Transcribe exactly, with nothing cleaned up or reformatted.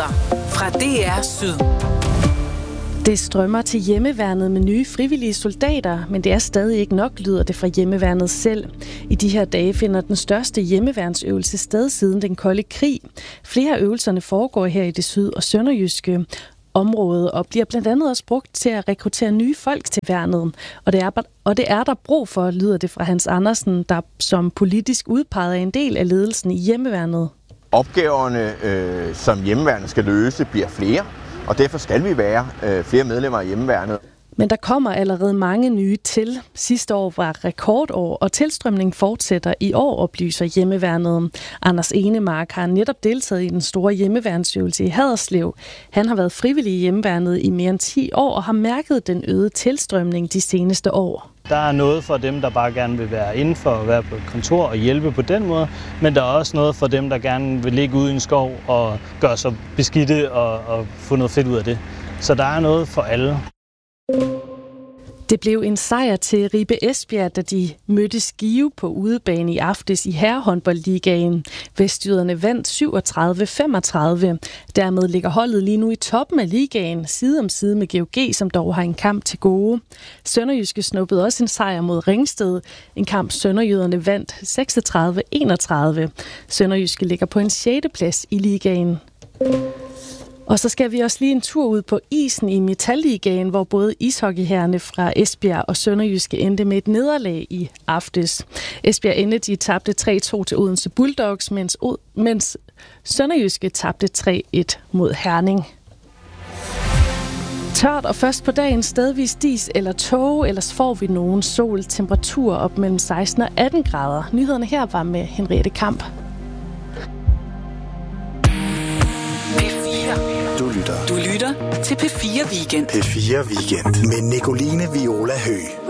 Nyheder fra D R Syd. Det strømmer til hjemmeværnet med nye frivillige soldater, men det er stadig ikke nok, lyder det fra hjemmeværnet selv. I de her dage finder den største hjemmeværnsøvelse sted siden den kolde krig. Flere af øvelserne foregår her i det syd- og sønderjyske område og bliver blandt andet også brugt til at rekruttere nye folk til værnet. Og det er, og det er der brug for, lyder det fra Hans Andersen, der som politisk udpeget er en del af ledelsen i hjemmeværnet. Opgaverne, øh, som hjemmeværnet skal løse, bliver flere. Og derfor skal vi være øh, flere medlemmer af hjemmeværnet. Men der kommer allerede mange nye til. Sidste år var rekordår, og tilstrømningen fortsætter i år, oplyser hjemmeværnet. Anders Enemark har netop deltaget i den store hjemmeværnsøvelse i Haderslev. Han har været frivillig i hjemmeværnet i mere end ti år og har mærket den øgede tilstrømning de seneste år. Der er noget for dem, der bare gerne vil være indenfor og være på et kontor og hjælpe på den måde, men der er også noget for dem, der gerne vil ligge ude i en skov og gøre sig beskidte og, og få noget fedt ud af det. Så der er noget for alle. Det blev en sejr til Ribe Esbjerg, da de mødte Skive på udebane i aftes i herrehåndboldligaen. Vestjyderne vandt syvogtredive femogtredive. Dermed ligger holdet lige nu i toppen af ligaen, side om side med G O G, som dog har en kamp til gode. Sønderjyske snuppede også en sejr mod Ringsted. En kamp Sønderjyderne vandt seksogtredive enogtredive. Sønderjyske ligger på en sjette plads i ligaen. Og så skal vi også lige en tur ud på isen i Metalligaen, hvor både ishockeyherrerne fra Esbjerg og Sønderjyske endte med et nederlag i aftes. Esbjerg Energy tabte tre to til Odense Bulldogs, mens, mens Sønderjyske tabte tre et mod Herning. Tørt og først på dagen stedvis dis eller tåge, ellers får vi nogen sol, temperatur op mellem seksten og atten grader. Nyhederne her var med Henriette Kamp. Du lytter. Du lytter til P fire Weekend. P fire Weekend med Nicoline Viola Høgh.